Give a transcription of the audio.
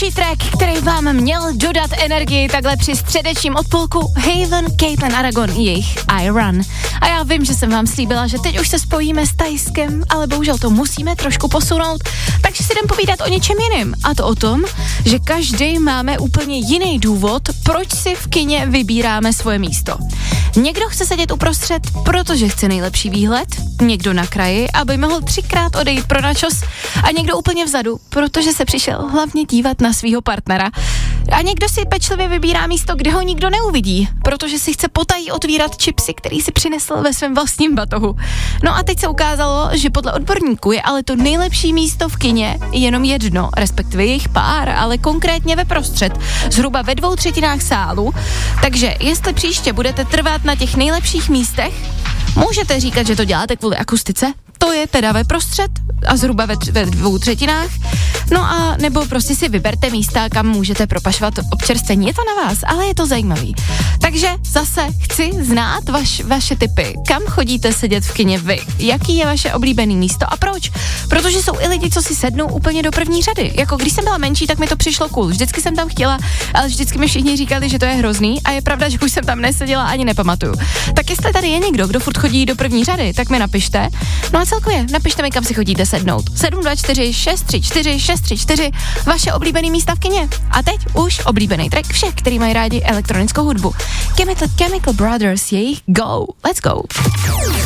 nejlepší track, který vám měl dodat energii takhle při středečním odpolku, Haven, Caitlin Aragon, jejich I Run. A já vím, že jsem vám slíbila, že teď už se spojíme s Thajskem, ale bohužel to musíme trošku posunout, takže si jdem povídat o něčem jiným. A to o tom, že každý máme úplně jiný důvod, proč si v kině vybíráme svoje místo. Někdo chce sedět uprostřed, protože chce nejlepší výhled, někdo na kraji, aby mohl 3krát odejít pro načos, a někdo úplně vzadu, protože se přišel hlavně dívat na svýho partnera. A někdo si pečlivě vybírá místo, kde ho nikdo neuvidí, protože si chce potají otvírat chipsy, který si přinesl ve svém vlastním batohu. No a teď se ukázalo, že podle odborníků je ale to nejlepší místo v kině jenom jedno, respektive jejich pár, ale konkrétně ve prostřed, zhruba ve 2/3 sálu. Takže jestli příště budete trvat na těch nejlepších místech, můžete říkat, že to děláte kvůli akustice, to je teda ve prostřed a zhruba ve 2/3. No a nebo prostě si vyberte místa, kam můžete propašovat občerstvení. Je to na vás, ale je to zajímavý. Takže zase chci znát vaše tipy. Kam chodíte sedět v kině vy? Jaký je vaše oblíbený místo a proč? Protože jsou i lidi, co si sednou úplně do první řady. Jako když jsem byla menší, tak mi to přišlo cool. Vždycky jsem tam chtěla, ale vždycky mi všichni říkali, že to je hrozný, a je pravda, že už jsem tam neseděla, ani nepamatuju. Tak jestli tady je někdo, kdo furt chodí do první řady, tak mi napište. No a celkově napište mi, kam si chodíte sednout. 724 634 634 vaše oblíbený místa v kině. A teď už oblíbený track všech, který mají rádi elektronickou hudbu. Chemical Brothers, jejich Go. Let's go.